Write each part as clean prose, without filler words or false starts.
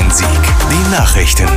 Bonn-Rhein-Sieg. Die Nachrichten.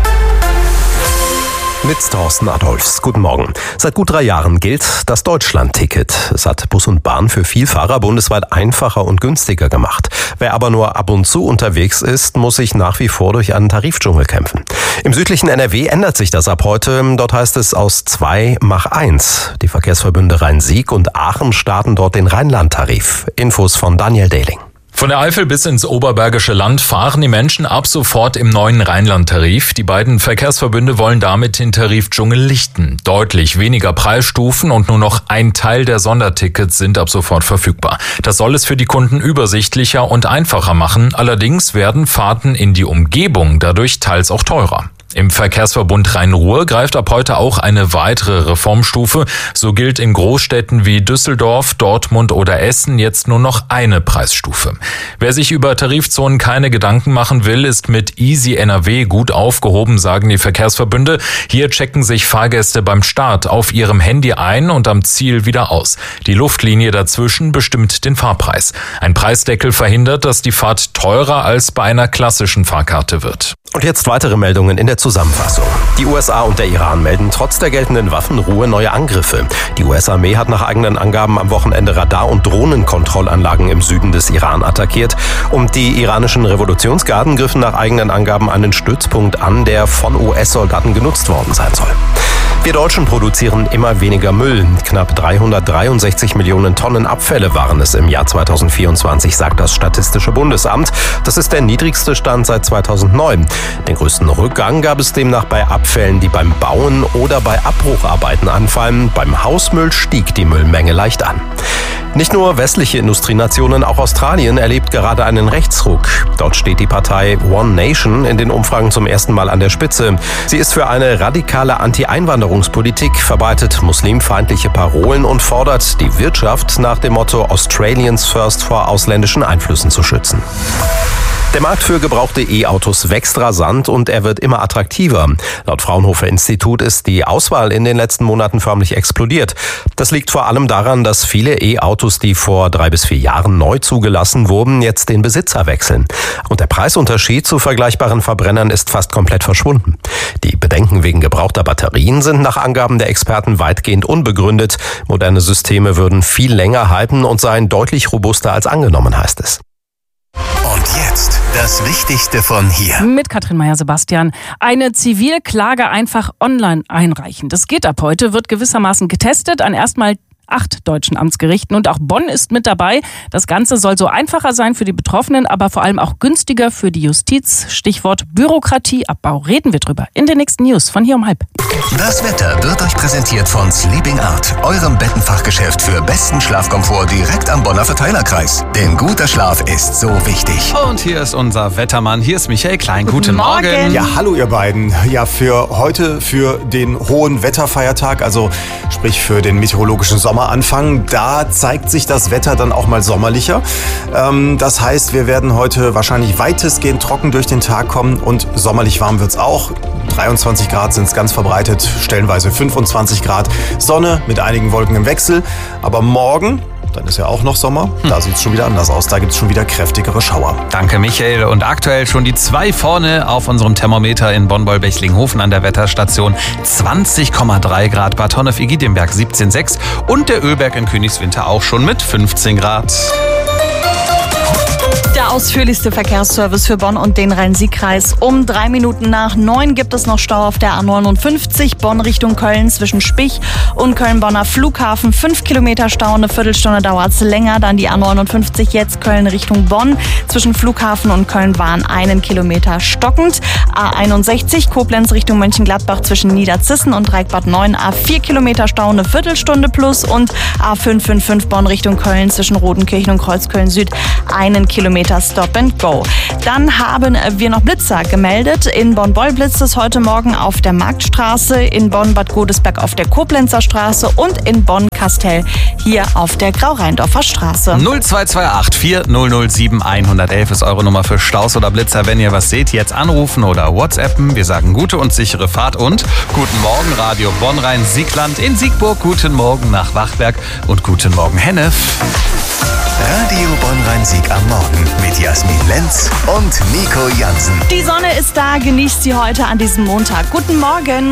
Mit Thorsten Adolfs. Guten Morgen. Seit gut 3 Jahren gilt das Deutschland-Ticket. Es hat Bus und Bahn für Vielfahrer bundesweit einfacher und günstiger gemacht. Wer aber nur ab und zu unterwegs ist, muss sich nach wie vor durch einen Tarifdschungel kämpfen. Im südlichen NRW ändert sich das ab heute. Dort heißt es aus 2 mach 1. Die Verkehrsverbünde Rhein-Sieg und Aachen starten dort den Rheinland-Tarif. Infos von Daniel Dehling. Von der Eifel bis ins Oberbergische Land fahren die Menschen ab sofort im neuen Rheinland-Tarif. Die beiden Verkehrsverbünde wollen damit den Tarifdschungel lichten. Deutlich weniger Preisstufen und nur noch ein Teil der Sondertickets sind ab sofort verfügbar. Das soll es für die Kunden übersichtlicher und einfacher machen. Allerdings werden Fahrten in die Umgebung dadurch teils auch teurer. Im Verkehrsverbund Rhein-Ruhr greift ab heute auch eine weitere Reformstufe. So gilt in Großstädten wie Düsseldorf, Dortmund oder Essen jetzt nur noch eine Preisstufe. Wer sich über Tarifzonen keine Gedanken machen will, ist mit Easy NRW gut aufgehoben, sagen die Verkehrsverbünde. Hier checken sich Fahrgäste beim Start auf ihrem Handy ein und am Ziel wieder aus. Die Luftlinie dazwischen bestimmt den Fahrpreis. Ein Preisdeckel verhindert, dass die Fahrt teurer als bei einer klassischen Fahrkarte wird. Und jetzt weitere Meldungen in der Zusammenfassung. Die USA und der Iran melden trotz der geltenden Waffenruhe neue Angriffe. Die US-Armee hat nach eigenen Angaben am Wochenende Radar- und Drohnenkontrollanlagen im Süden des Iran attackiert. Und die iranischen Revolutionsgarden griffen nach eigenen Angaben einen Stützpunkt an, der von US-Soldaten genutzt worden sein soll. Wir Deutschen produzieren immer weniger Müll. Knapp 363 Millionen Tonnen Abfälle waren es im Jahr 2024, sagt das Statistische Bundesamt. Das ist der niedrigste Stand seit 2009. Den größten Rückgang gab es demnach bei Abfällen, die beim Bauen oder bei Abbrucharbeiten anfallen. Beim Hausmüll stieg die Müllmenge leicht an. Nicht nur westliche Industrienationen, auch Australien erlebt gerade einen Rechtsruck. Dort steht die Partei One Nation in den Umfragen zum ersten Mal an der Spitze. Sie ist für eine radikale Anti-Einwanderungspolitik, verbreitet muslimfeindliche Parolen und fordert die Wirtschaft nach dem Motto Australians First vor ausländischen Einflüssen zu schützen. Der Markt für gebrauchte E-Autos wächst rasant und er wird immer attraktiver. Laut Fraunhofer Institut ist die Auswahl in den letzten Monaten förmlich explodiert. Das liegt vor allem daran, dass viele E-Autos, die vor 3 bis 4 Jahren neu zugelassen wurden, jetzt den Besitzer wechseln. Und der Preisunterschied zu vergleichbaren Verbrennern ist fast komplett verschwunden. Die Bedenken wegen gebrauchter Batterien sind nach Angaben der Experten weitgehend unbegründet. Moderne Systeme würden viel länger halten und seien deutlich robuster als angenommen, heißt es. Und jetzt das Wichtigste von hier. Mit Katrin Meyer-Sebastian. Eine Zivilklage einfach online einreichen. Das geht ab heute, wird gewissermaßen getestet an erstmal 8 deutschen Amtsgerichten und auch Bonn ist mit dabei. Das Ganze soll so einfacher sein für die Betroffenen, aber vor allem auch günstiger für die Justiz. Stichwort Bürokratieabbau. Reden wir drüber in den nächsten News von hier um 12:30. Das Wetter wird euch präsentiert von Sleeping Art, eurem Bettenfachgeschäft für besten Schlafkomfort direkt am Bonner Verteilerkreis. Denn guter Schlaf ist so wichtig. Und hier ist unser Wettermann, hier ist Michael Klein. Guten Morgen. Ja, hallo ihr beiden. Ja, für heute, für den hohen Wetterfeiertag, also sprich für den meteorologischen Sommeranfang, da zeigt sich das Wetter dann auch mal sommerlicher. Das heißt, wir werden heute wahrscheinlich weitestgehend trocken durch den Tag kommen und sommerlich warm wird's auch. 23 Grad sind es ganz verbreitet, stellenweise 25 Grad. Sonne mit einigen Wolken im Wechsel. Aber morgen, dann ist ja auch noch Sommer, da sieht es schon wieder anders aus. Da gibt es schon wieder kräftigere Schauer. Danke, Michael. Und aktuell schon die 2 vorne auf unserem Thermometer in Bonn-Boll-Bechlinghofen an der Wetterstation. 20,3 Grad, Bad Honnef-Igidienberg 17,6 und der Ölberg in Königswinter auch schon mit 15 Grad. Der ausführlichste Verkehrsservice für Bonn und den Rhein-Sieg-Kreis. Um 3 Minuten nach 9 gibt es noch Stau auf der A59 Bonn Richtung Köln zwischen Spich und Köln-Bonner Flughafen. 5 Kilometer Stau, eine Viertelstunde dauert es länger. Dann die A59 jetzt Köln Richtung Bonn. Zwischen Flughafen und Köln waren 1 Kilometer stockend. A61 Koblenz Richtung Mönchengladbach zwischen Niederzissen und Reicbad 9. A4 Kilometer Stau, eine Viertelstunde plus. Und A555 Bonn Richtung Köln zwischen Rodenkirchen und Kreuzköln Süd 1 Kilometer Stop and Go. Dann haben wir noch Blitzer gemeldet. In Bonn-Boll blitzt es heute Morgen auf der Marktstraße, in Bonn-Bad Godesberg auf der Koblenzer Straße und in Bonn-Kastel hier auf der Grau-Rheindorfer Straße. 0228 4007 111 ist eure Nummer für Staus oder Blitzer. Wenn ihr was seht, jetzt anrufen oder WhatsAppen. Wir sagen gute und sichere Fahrt und guten Morgen Radio Bonn-Rhein-Siegland in Siegburg. Guten Morgen nach Wachberg und guten Morgen Hennef. Radio Bonn-Rhein-Sieg am Morgen mit Jasmin Lenz und Nico Jansen. Die Sonne ist da, genießt sie heute an diesem Montag. Guten Morgen.